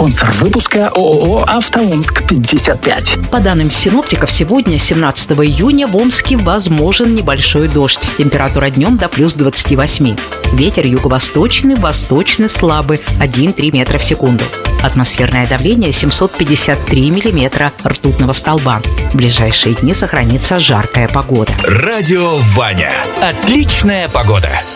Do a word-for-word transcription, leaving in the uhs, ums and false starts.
Спонсор выпуска ООО «АвтоОмск пятьдесят пять». По данным синоптиков, сегодня, семнадцатого июня, в Омске возможен небольшой дождь. Температура днем до плюс двадцати восьми. Ветер юго-восточный, восточный слабый, один-три метра в секунду. Атмосферное давление семьсот пятьдесят три миллиметра ртутного столба. В ближайшие дни сохранится жаркая погода. Радио Ваня. Отличная погода.